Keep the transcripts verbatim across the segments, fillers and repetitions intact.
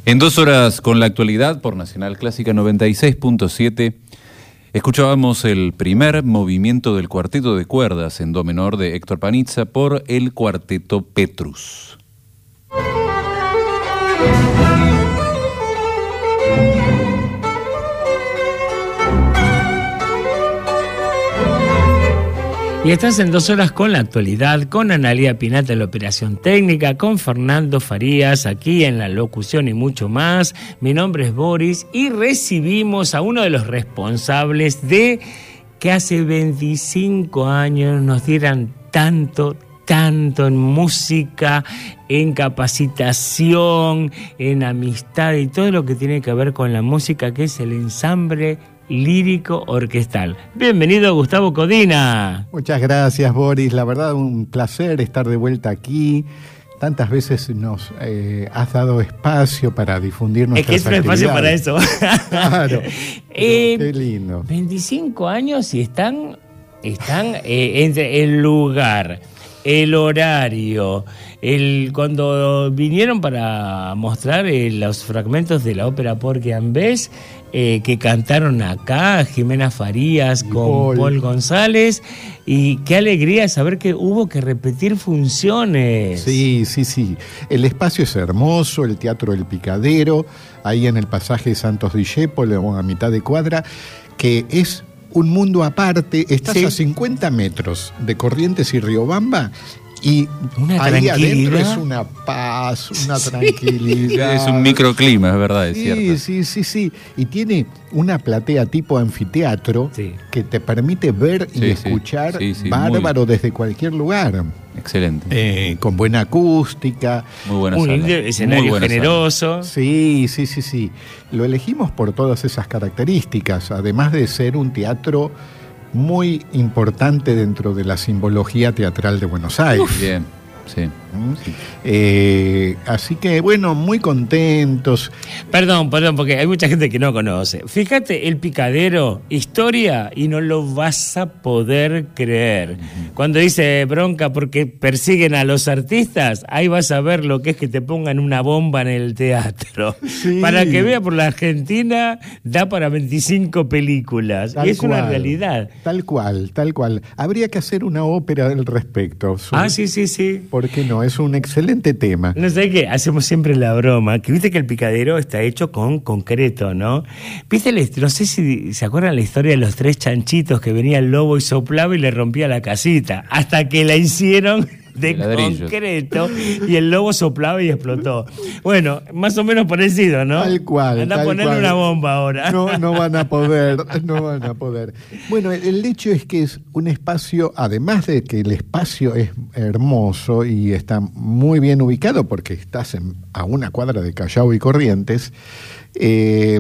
En dos horas con la actualidad por Nacional Clásica noventa y seis punto siete, escuchábamos el primer movimiento del cuarteto de cuerdas en do menor de Héctor Panizza por el cuarteto Petrus. Y estás en dos horas con la actualidad, con Analía Pinata en la operación técnica, con Fernando Farías aquí en la locución y mucho más. Mi nombre es Boris y recibimos a uno de los responsables de que hace veinticinco años nos dieran tanto, tanto en música, en capacitación, en amistad y todo lo que tiene que ver con la música, que es el ensamble lírico orquestal. Bienvenido, Gustavo Codina. Muchas gracias, Boris. La verdad, un placer estar de vuelta aquí. Tantas veces nos eh, has dado espacio para difundir nuestras actividades. Es que es un espacio para eso. Claro. eh, qué lindo. veinticinco años y están, están eh, entre el lugar, el horario, el cuando vinieron para mostrar eh, los fragmentos de la ópera Porgy and Bess, eh, que cantaron acá, Jimena Farías y con Paul. Paul González, y qué alegría saber que hubo que repetir funciones. Sí, sí, sí. El espacio es hermoso, el Teatro del Picadero, ahí en el pasaje de Santos Discépolo, a mitad de cuadra, que es un mundo aparte. Estás sí. a cincuenta metros de Corrientes y Riobamba, y una ahí adentro es una paz, una sí. tranquilidad. Es un microclima, es verdad, es sí, cierto. Sí, sí, sí. Y tiene una platea tipo anfiteatro sí. que te permite ver y sí, escuchar sí. Sí, sí, bárbaro muy... desde cualquier lugar. Excelente. Eh, con buena acústica. Muy buena un sala. escenario muy buena generoso. Sala. Sí, sí, sí, sí. Lo elegimos por todas esas características, además de ser un teatro muy importante dentro de la simbología teatral de Buenos Aires. Uf. Bien, sí. ¿Mm? sí. Eh, así que, bueno, muy contentos. Perdón, perdón, porque hay mucha gente que no conoce. Fíjate, el Picadero, historia, y no lo vas a poder creer. Uh-huh. Cuando dice bronca porque persiguen a los artistas, ahí vas a ver lo que es que te pongan una bomba en el teatro. Sí. Para que vea, por la Argentina da para veinticinco películas. Tal y es cual, una realidad. Tal cual, tal cual. Habría que hacer una ópera al respecto. Ah, sí, sí, sí. ¿Por qué no? Es un excelente tema. No sé qué, hacemos siempre la broma, que viste que el Picadero está hecho con concreto, ¿no? Viste, no sé si se acuerdan la historia de los tres chanchitos que venía el lobo y soplaba y le rompía la casita, hasta que la hicieron de, de concreto y el lobo soplaba y explotó. Bueno, más o menos parecido, ¿no? Tal cual. Anda tal a ponerle cual. una bomba ahora. No, no van a poder, no van a poder. Bueno, el hecho es que es un espacio, además de que el espacio es hermoso y está muy bien ubicado porque estás en, a una cuadra de Callao y Corrientes, eh,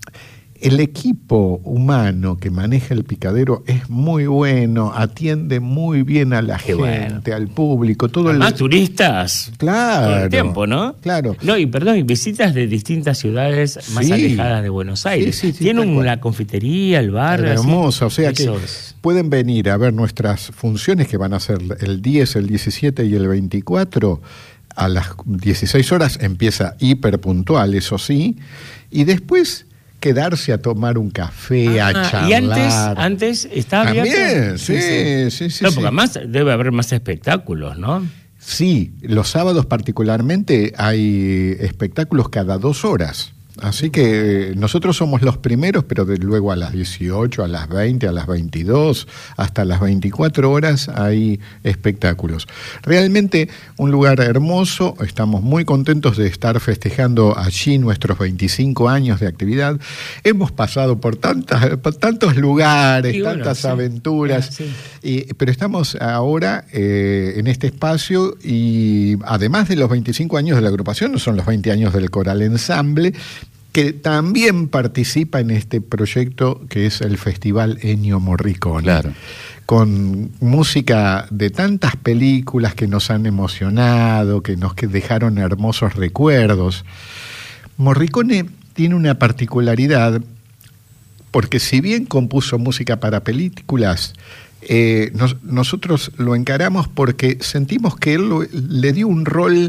el equipo humano que maneja el Picadero es muy bueno, atiende muy bien a la Qué gente, bueno. al público. Todo Además, el... turistas. Claro. Todo el tiempo, ¿no? Claro. No, y perdón, y visitas de distintas ciudades más sí. alejadas de Buenos Aires. Sí, sí, sí, Tienen una confitería, el bar. Hermosa, o sea Eso que es. Pueden venir a ver nuestras funciones que van a ser el diez, el diecisiete y el veinticuatro. A las dieciséis horas empieza hiperpuntual, eso sí, y después quedarse a tomar un café, ah, a charlar. ¿Y antes, antes está abierto? También, sí, sí, sí. sí no, sí. porque además debe haber más espectáculos, ¿no? Sí, los sábados particularmente hay espectáculos cada dos horas. Así que nosotros somos los primeros, pero de luego a las dieciocho, a las veinte, a las veintidós, hasta las veinticuatro horas hay espectáculos. Realmente un lugar hermoso, estamos muy contentos de estar festejando allí nuestros veinticinco años de actividad. Hemos pasado por tantas, por tantos lugares, bueno, tantas sí, aventuras, sí. y, pero estamos ahora eh, en este espacio y además de los veinticinco años de la agrupación, son los veinte años del Coral Ensamble, que también participa en este proyecto que es el Festival Ennio Morricone. Claro. Con música de tantas películas que nos han emocionado, que nos dejaron hermosos recuerdos. Morricone tiene una particularidad, porque si bien compuso música para películas, eh, nos, nosotros lo encaramos porque sentimos que él lo, le dio un rol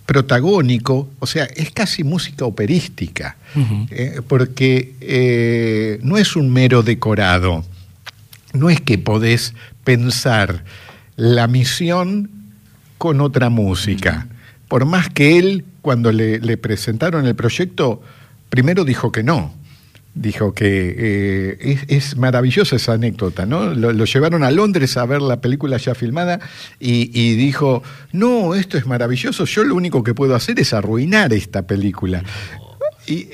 protagónico, o sea, es casi música operística, uh-huh. eh, porque eh, no es un mero decorado, no es que podés pensar la misión con otra música, uh-huh. por más que él, cuando le, le presentaron el proyecto, primero dijo que no. Dijo que eh, es, es maravillosa esa anécdota, ¿no? Lo, lo llevaron a Londres a ver la película ya filmada y, y dijo, no, esto es maravilloso, yo lo único que puedo hacer es arruinar esta película. Y,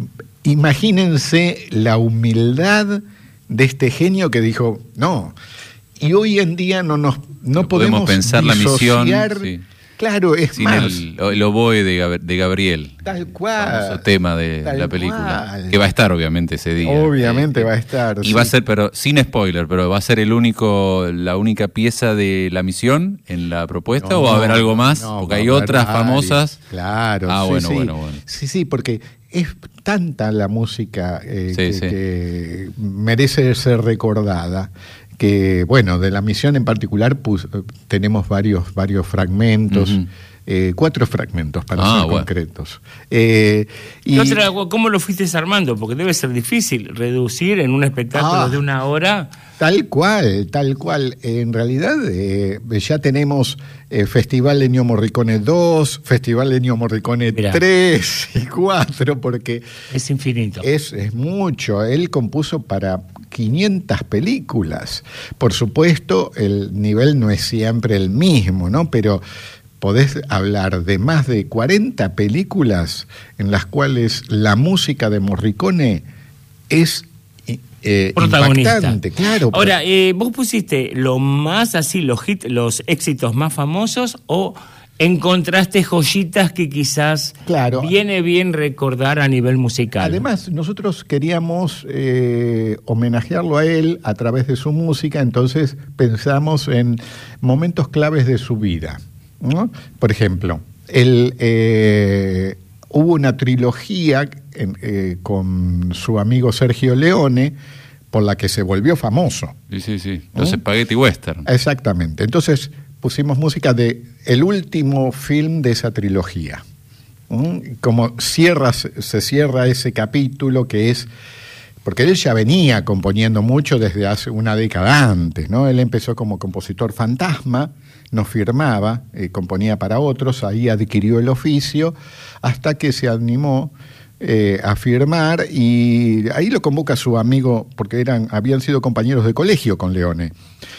imagínense la humildad de este genio que dijo, no, y hoy en día no, nos, no, no podemos, podemos pensar disociar, la misión, sí. Claro, es sin más. El, el oboe de, Gab- de Gabriel. Tal cual. Famoso tema de tal la película. Cual. Que va a estar, obviamente, ese día. Obviamente eh, va a estar. Y sí. va a ser, pero sin spoiler, pero ¿va a ser el único, la única pieza de la misión en la propuesta no, o va a haber algo más? No, porque hay otras varias. famosas. Claro. Ah, sí, bueno, sí. bueno, bueno. Sí, sí, porque es tanta la música eh, sí, que, sí. que merece ser recordada. Que, bueno, de la misión en particular pues, tenemos varios, varios fragmentos. Uh-huh. Eh, cuatro fragmentos para ah, ser bueno. concretos. Eh, y otra, ¿cómo lo fuiste armando? Porque debe ser difícil reducir en un espectáculo ah, de una hora. Tal cual, tal cual. En realidad eh, ya tenemos eh, Festival Ennio Morricone dos, Festival Ennio Morricone Mirá. tres y cuatro, porque... Es infinito. Es, es mucho. Él compuso para quinientas películas. Por supuesto, el nivel no es siempre el mismo, ¿no? Pero... podés hablar de más de cuarenta películas en las cuales la música de Morricone es eh, impactante. Claro. Ahora, eh, vos pusiste lo más así, los hits, los éxitos más famosos, o encontraste joyitas que quizás claro. viene bien recordar a nivel musical. Además, nosotros queríamos eh, homenajearlo a él a través de su música, entonces pensamos en momentos claves de su vida, ¿no? Por ejemplo, él, eh, hubo una trilogía en, eh, con su amigo Sergio Leone por la que se volvió famoso. Sí, sí, sí. Los ¿Mm? Spaghetti Western. Exactamente. Entonces pusimos música de el último film de esa trilogía. ¿Mm? Como cierra, se cierra ese capítulo que es... Porque él ya venía componiendo mucho desde hace una década antes, ¿no? Él empezó como compositor fantasma, no firmaba, eh, componía para otros, ahí adquirió el oficio, hasta que se animó eh, a firmar, y ahí lo convoca su amigo, porque eran, habían sido compañeros de colegio con Leone.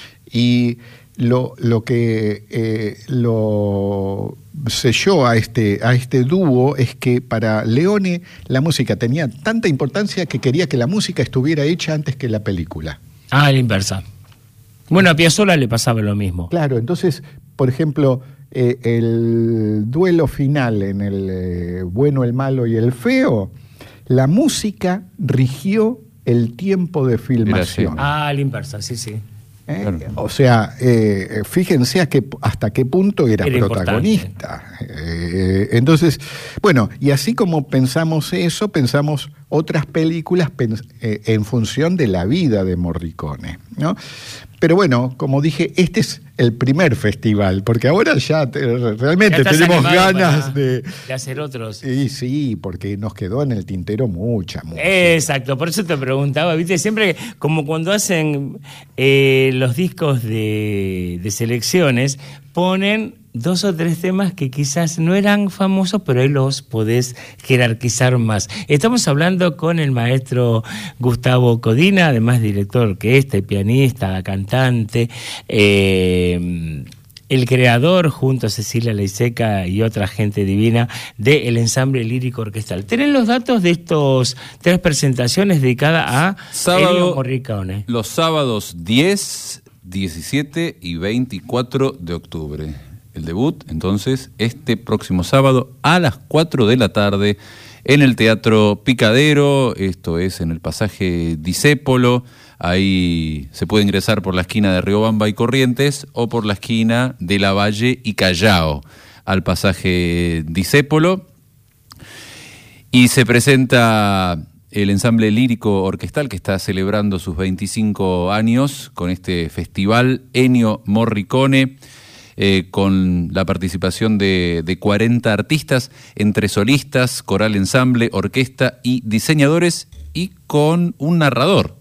Y lo, lo que eh, lo selló a este, a este dúo es que para Leone la música tenía tanta importancia que quería que la música estuviera hecha antes que la película. Ah, la inversa. Bueno, a Piazzolla le pasaba lo mismo. Claro, entonces, por ejemplo, eh, el duelo final en el eh, bueno, el malo y el feo, la música rigió el tiempo de filmación. Ah, la inversa, sí, sí. ¿Eh? Claro. O sea, eh, fíjense a qué, hasta qué punto era, era protagonista. Eh, entonces, bueno, y así como pensamos eso, pensamos otras películas pens- eh, en función de la vida de Morricone, ¿no? Pero bueno, como dije, este es el primer festival, porque ahora ya te, realmente ya tenemos ganas de, de hacer otros. Sí, sí, porque nos quedó en el tintero mucha, mucha. Exacto, por eso te preguntaba, viste, siempre como cuando hacen eh, los discos de, de selecciones, ponen dos o tres temas que quizás no eran famosos, pero ahí los podés jerarquizar más. Estamos hablando con el maestro Gustavo Codina, además director de orquesta y pianista, cantante, eh, el creador, junto a Cecilia Leiseca y otra gente divina, del ensamble lírico orquestal. ¿Tienen los datos de estos tres presentaciones dedicadas a Sábado, Ennio Morricone? Los sábados diez, diecisiete y veinticuatro de octubre. El debut, entonces, este próximo sábado a las cuatro de la tarde en el Teatro Picadero, esto es en el pasaje Discépolo. Ahí se puede ingresar por la esquina de Riobamba y Corrientes o por la esquina de Lavalle y Callao al pasaje Discépolo. Y se presenta el ensamble lírico orquestal que está celebrando sus veinticinco años con este festival Ennio Morricone. eh, con la participación de, de cuarenta artistas, entre solistas, coral ensamble, orquesta y diseñadores, y con un narrador.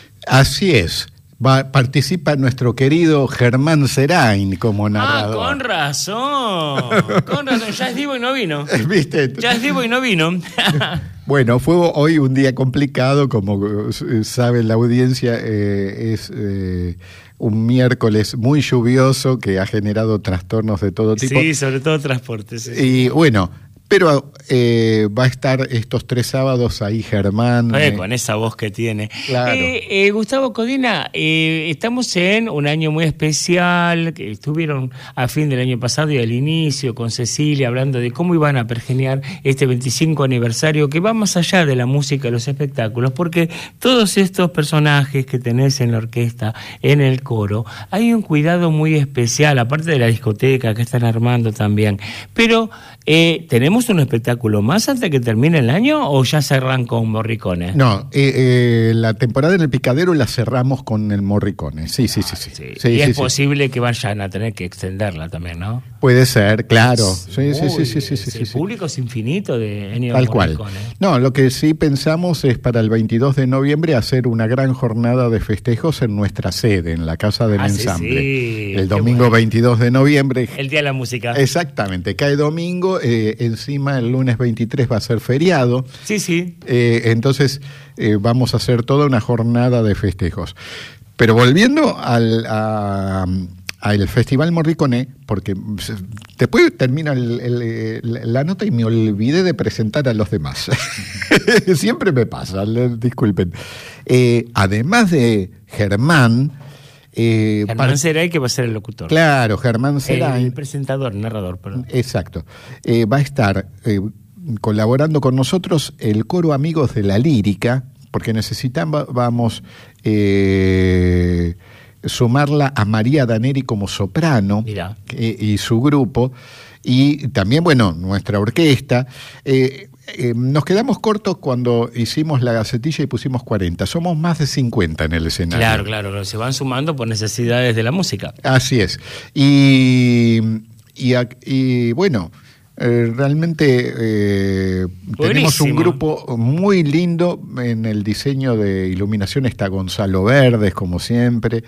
Así es. Va, participa nuestro querido Germán Serain como narrador. Ah, con razón. Con razón. Ya es divo y no vino. ¿Viste? Ya es divo y no vino. Bueno, fue hoy un día complicado, como sabe la audiencia, eh, es eh, un miércoles muy lluvioso que ha generado trastornos de todo tipo. Sí, sobre todo transporte. Sí, y sí. Bueno, pero eh, va a estar estos tres sábados ahí Germán. Eh, eh, con esa voz que tiene. Claro. Eh, eh, Gustavo Codina, eh, estamos en un año muy especial, que estuvieron a fin del año pasado y al inicio con Cecilia hablando de cómo iban a pergeniar este veinticinco aniversario, que va más allá de la música y los espectáculos, porque todos estos personajes que tenés en la orquesta, en el coro, hay un cuidado muy especial, aparte de la discoteca que están armando también. Pero eh, tenemos un espectáculo más antes de que termine el año, o ya cerran con Morricone? No, eh, eh, la temporada en el Picadero la cerramos con el Morricone. Sí, sí, sí, sí. Sí. sí y sí, es sí. posible que vayan a tener que extenderla también, ¿no? Puede ser, claro. Sí, sí, Uy, sí, sí, sí, sí, sí, el sí. público es infinito de Ennio Tal cual. Morricone. No, lo que sí pensamos es para el veintidós de noviembre hacer una gran jornada de festejos en nuestra sede, en la Casa del Ah, sí, Ensamble. sí. El Qué domingo bueno. veintidós de noviembre. El Día de la Música. Exactamente, cae domingo, eh, encima el lunes veintitrés va a ser feriado. Sí, sí. Eh, entonces eh, vamos a hacer toda una jornada de festejos. Pero volviendo al a, al Festival Morricone, porque después termina el, el, la nota y me olvidé de presentar a los demás. Siempre me pasa, disculpen. Eh, además de Germán... Eh, Germán para... Serain, que va a ser el locutor. Claro, Germán Serain. El presentador, narrador, perdón. Exacto. Eh, va a estar eh, colaborando con nosotros el coro Amigos de la Lírica, porque necesitamos, vamos, eh, sumarla a María Daneri como soprano eh, y su grupo, y también, bueno, nuestra orquesta. Eh, eh, nos quedamos cortos cuando hicimos la gacetilla y pusimos cuarenta. Somos más de cincuenta en el escenario. Claro, claro, claro. Se van sumando por necesidades de la música. Así es. Y, y, y bueno... Eh, realmente eh, tenemos un grupo muy lindo. En el diseño de iluminación está Gonzalo Verdes, como siempre,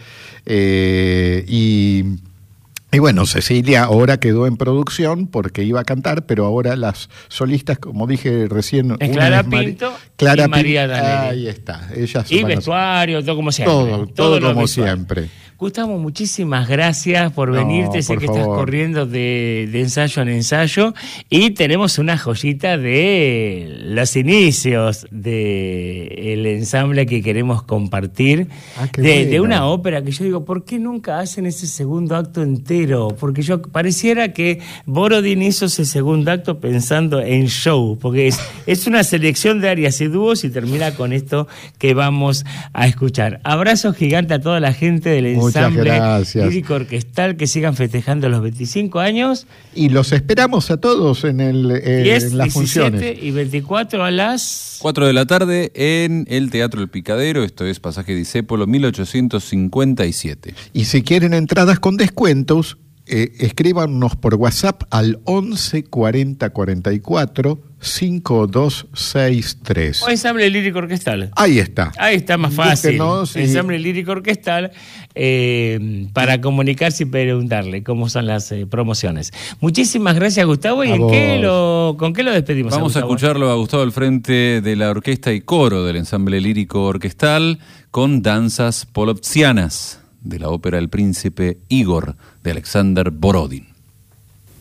eh, y, y bueno, Cecilia ahora quedó en producción porque iba a cantar, pero ahora las solistas, como dije recién, es una Clara es Mari- Pinto Clara y María Pin- Daneri. Ahí está. Ellas Y van a- vestuario, todo como siempre. todo, todo, lo como visual. siempre. Gustavo, muchísimas gracias por No, venirte. Sé por que favor. estás corriendo de, de ensayo en ensayo y tenemos una joyita de los inicios del ensamble que queremos compartir, Ah, qué de, bueno. de una ópera que yo digo, ¿por qué nunca hacen ese segundo acto entero? Porque yo pareciera que Borodin hizo ese segundo acto pensando en show, porque es, es una selección de arias y dúos y termina con esto que vamos a escuchar. Abrazo gigante a toda la gente del Muchas ensamble gracias. lírico orquestal, que sigan festejando los veinticinco años. Y los esperamos a todos en, el, eh, diez, en las funciones. diecisiete y veinticuatro a las... cuatro de la tarde en el Teatro El Picadero, esto es Pasaje Discépolo mil ochocientos cincuenta y siete. Y si quieren entradas con descuentos, eh, escríbanos por WhatsApp al once cuarenta cuarenta y cuatro cincuenta y dos sesenta y tres. O ensamble lírico orquestal. Ahí está. Ahí está más fácil. Búsquenos y- Ensamble lírico orquestal, eh, para comunicarse y preguntarle cómo son las eh, promociones. Muchísimas gracias, Gustavo. ¿Y A en vos. qué lo, con qué lo despedimos? Vamos a Gustavo? escucharlo a Gustavo al frente de la orquesta y coro del ensamble lírico orquestal con danzas polovtsianas de la ópera El Príncipe Igor de Alexander Borodin.